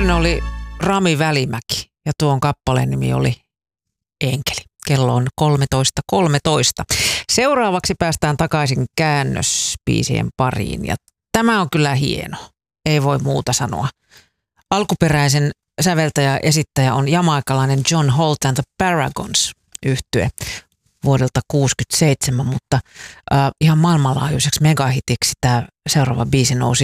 Hän oli Rami Välimäki ja tuon kappaleen nimi oli Enkeli. Kello on 13.13. Seuraavaksi päästään takaisin käännöspiisien pariin ja tämä on kyllä hieno. Ei voi muuta sanoa. Alkuperäisen säveltäjä ja esittäjä on jamaikalainen John Holt and the Paragons -yhtye vuodelta 1967, mutta ihan maailmanlaajuiseksi megahitiksi tämä seuraava biisi nousi